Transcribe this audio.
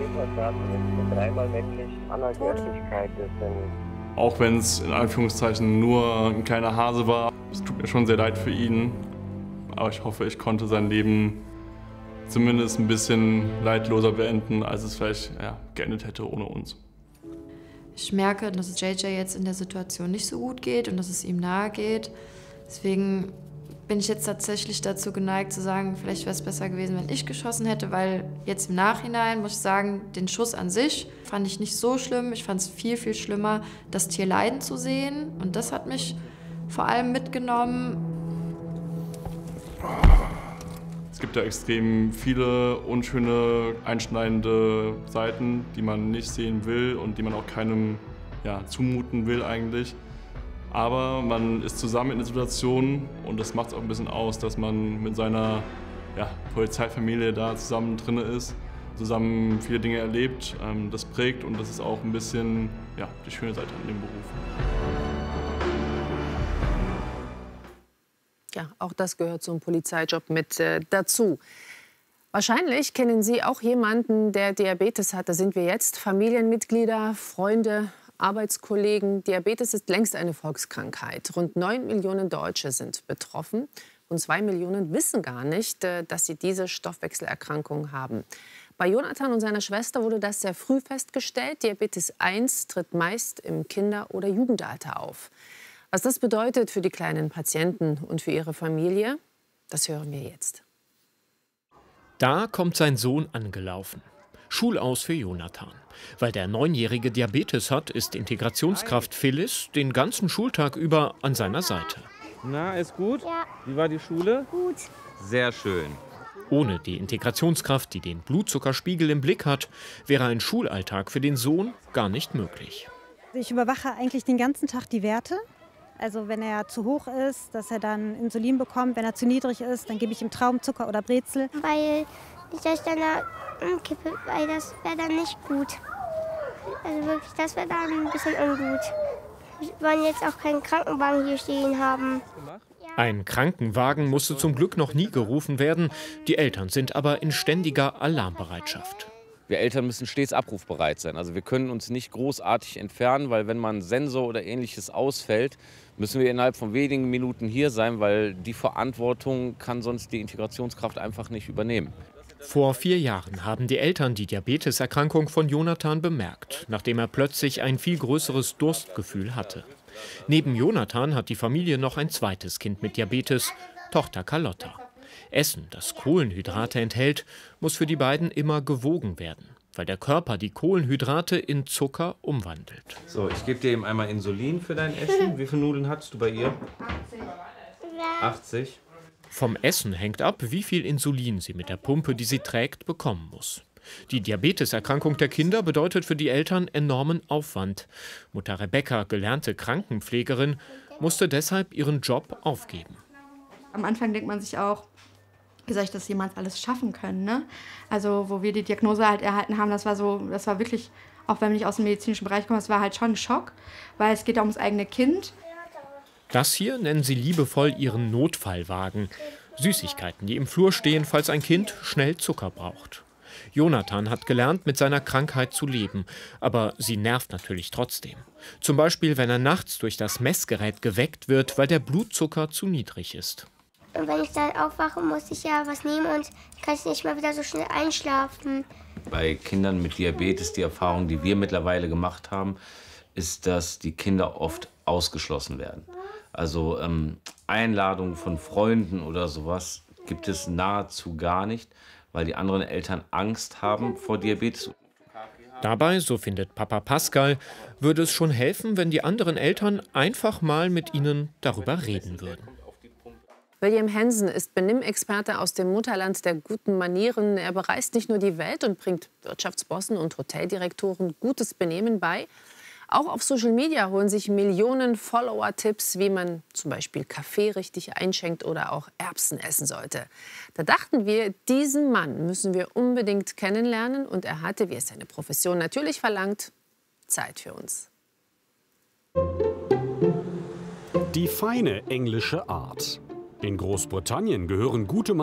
Dreimal männlich, Allergerechtigkeit ist Auch wenn es in Anführungszeichen nur ein kleiner Hase war, es tut mir schon sehr leid für ihn. Aber ich hoffe, ich konnte sein Leben zumindest ein bisschen leidloser beenden, als es vielleicht geendet hätte ohne uns. Ich merke, dass es JJ jetzt in der Situation nicht so gut geht und dass es ihm nahe geht. Deswegen bin ich jetzt tatsächlich dazu geneigt zu sagen, vielleicht wäre es besser gewesen, wenn ich geschossen hätte, weil jetzt im Nachhinein muss ich sagen, den Schuss an sich fand ich nicht so schlimm. Ich fand es viel, viel schlimmer, das Tier leiden zu sehen. Und das hat mich vor allem mitgenommen. Es gibt ja extrem viele unschöne, einschneidende Seiten, die man nicht sehen will und die man auch keinem zumuten will eigentlich. Aber man ist zusammen in der Situation und das macht es auch ein bisschen aus, dass man mit seiner Polizeifamilie da zusammen drin ist, zusammen viele Dinge erlebt. Das prägt und das ist auch ein bisschen die schöne Seite an dem Beruf. Ja, auch das gehört zum Polizeijob mit dazu. Wahrscheinlich kennen Sie auch jemanden, der Diabetes hat. Da sind wir jetzt. Familienmitglieder, Freunde, Arbeitskollegen. Diabetes ist längst eine Volkskrankheit. Rund 9 Millionen Deutsche sind betroffen. Und 2 Millionen wissen gar nicht, dass sie diese Stoffwechselerkrankung haben. Bei Jonathan und seiner Schwester wurde das sehr früh festgestellt. Diabetes 1 tritt meist im Kinder- oder Jugendalter auf. Was das bedeutet für die kleinen Patienten und für ihre Familie, das hören wir jetzt. Da kommt sein Sohn angelaufen. Schulaus für Jonathan. Weil der 9-jährige Diabetes hat, ist Integrationskraft Phyllis den ganzen Schultag über an seiner Seite. Na, ist gut? Ja. Wie war die Schule? Gut. Sehr schön. Ohne die Integrationskraft, die den Blutzuckerspiegel im Blick hat, wäre ein Schulalltag für den Sohn gar nicht möglich. Ich überwache eigentlich den ganzen Tag die Werte. Also wenn er zu hoch ist, dass er dann Insulin bekommt. Wenn er zu niedrig ist, dann gebe ich ihm Traubenzucker oder Brezel. Weil ich das dann umkippe, weil das wäre dann nicht gut. Also wirklich, das wäre dann ein bisschen ungut. Wir wollen jetzt auch keinen Krankenwagen hier stehen haben. Ein Krankenwagen musste zum Glück noch nie gerufen werden. Die Eltern sind aber in ständiger Alarmbereitschaft. Wir Eltern müssen stets abrufbereit sein. Also wir können uns nicht großartig entfernen, weil wenn mal ein Sensor oder Ähnliches ausfällt, müssen wir innerhalb von wenigen Minuten hier sein, weil die Verantwortung kann sonst die Integrationskraft einfach nicht übernehmen. Vor 4 Jahren haben die Eltern die Diabeteserkrankung von Jonathan bemerkt, nachdem er plötzlich ein viel größeres Durstgefühl hatte. Neben Jonathan hat die Familie noch ein zweites Kind mit Diabetes, Tochter Carlotta. Essen, das Kohlenhydrate enthält, muss für die beiden immer gewogen werden, weil der Körper die Kohlenhydrate in Zucker umwandelt. So, ich gebe dir eben einmal Insulin für dein Essen. Wie viele Nudeln hattest du bei ihr? 80. Vom Essen hängt ab, wie viel Insulin sie mit der Pumpe, die sie trägt, bekommen muss. Die Diabeteserkrankung der Kinder bedeutet für die Eltern enormen Aufwand. Mutter Rebecca, gelernte Krankenpflegerin, musste deshalb ihren Job aufgeben. Am Anfang denkt man sich auch, wie soll ich das jemals alles schaffen können, ne? Also wo wir die Diagnose halt erhalten haben, das war wirklich, auch wenn ich aus dem medizinischen Bereich komme, das war halt schon ein Schock, weil es geht ja ums eigene Kind. Das hier nennen sie liebevoll ihren Notfallwagen. Süßigkeiten, die im Flur stehen, falls ein Kind schnell Zucker braucht. Jonathan hat gelernt, mit seiner Krankheit zu leben, aber sie nervt natürlich trotzdem. Zum Beispiel, wenn er nachts durch das Messgerät geweckt wird, weil der Blutzucker zu niedrig ist. Und wenn ich dann aufwache, muss ich ja was nehmen und kann ich nicht mal wieder so schnell einschlafen. Bei Kindern mit Diabetes, die Erfahrung, die wir mittlerweile gemacht haben, ist, dass die Kinder oft ausgeschlossen werden. Also Einladungen von Freunden oder sowas gibt es nahezu gar nicht, weil die anderen Eltern Angst haben vor Diabetes. Dabei, so findet Papa Pascal, würde es schon helfen, wenn die anderen Eltern einfach mal mit ihnen darüber reden würden. William Hansen ist Benimmexperte aus dem Mutterland der guten Manieren. Er bereist nicht nur die Welt und bringt Wirtschaftsbossen und Hoteldirektoren gutes Benehmen bei. Auch auf Social Media holen sich Millionen Follower Tipps, wie man zum Beispiel Kaffee richtig einschenkt oder auch Erbsen essen sollte. Da dachten wir, diesen Mann müssen wir unbedingt kennenlernen. Und er hatte, wie es seine Profession natürlich verlangt, Zeit für uns. Die feine englische Art. In Großbritannien gehören gute